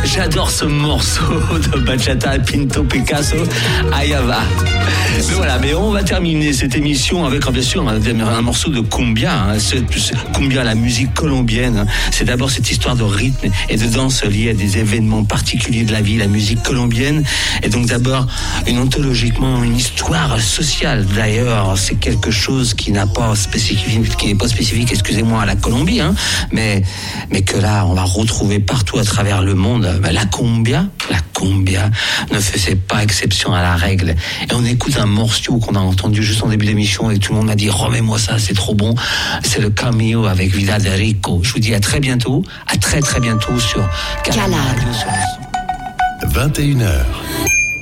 J'adore ce morceau de Bachata Pinto Picasso, Ayava. Mais voilà, mais on va terminer cette émission avec bien sûr un morceau de cumbia. Cumbia, la musique colombienne. C'est d'abord cette histoire de rythme et de danse liée à des événements particuliers de la vie. La musique colombienne est donc d'abord ontologiquement une histoire sociale. D'ailleurs, c'est quelque chose qui n'est pas spécifique, excusez-moi, à la Colombie, mais que là, on va retrouver partout à travers le monde. La cumbia ne faisait pas exception à la règle. Et on écoute un morceau qu'on a entendu juste en début d'émission et tout le monde m'a dit remets-moi ça, c'est trop bon. C'est le Cameo avec Vida de Rico. Je vous dis à très bientôt, à très très bientôt sur Canal Radio. 21h.